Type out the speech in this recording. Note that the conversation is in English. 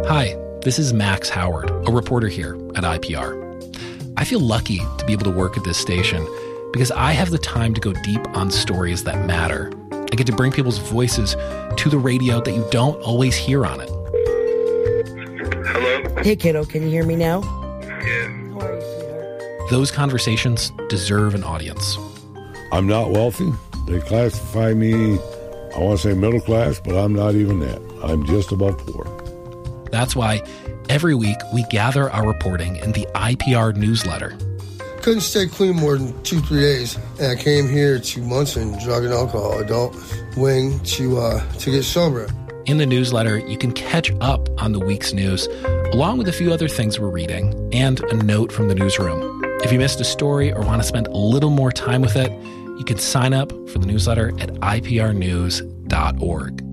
Hi, this is Max Howard, a reporter here at IPR. I feel lucky to be able to work at this station because I have the time to go deep on stories that matter. I get to bring people's voices to the radio that you don't always hear on it. Hello? Hey, kiddo, can you hear me now? Yeah. How are you, sweetheart? Those conversations deserve an audience. I'm not wealthy. They classify me, I want to say middle class, but I'm not even that. I'm just above poor. That's why every week we gather our reporting in the IPR newsletter. Couldn't stay clean more than 2-3 days. And I came here 2 months in drug and alcohol adult wing to get sober. In the newsletter, you can catch up on the week's news, along with a few other things we're reading, and a note from the newsroom. If you missed a story or want to spend a little more time with it, you can sign up for the newsletter at iprnews.org.